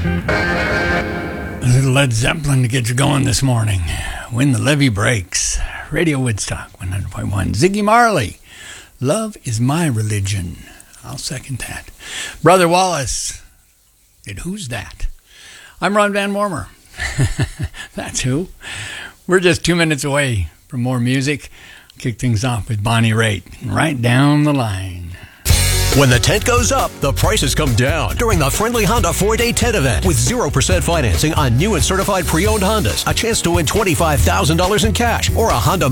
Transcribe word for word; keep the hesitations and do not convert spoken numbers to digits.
A little Led Zeppelin to get you going this morning. When the Levee Breaks. Radio Woodstock one hundred point one. Ziggy Marley. Love is my religion. I'll second that. Brother Wallace. And who's that? I'm Ron Van Warmer. That's who. We're just two minutes away from more music. Kick things off with Bonnie Raitt. Right down the line. When the tent goes up, the prices come down during the Friendly Honda four-day tent event with zero percent financing on new and certified pre-owned Hondas, a chance to win twenty-five thousand dollars in cash, or a Honda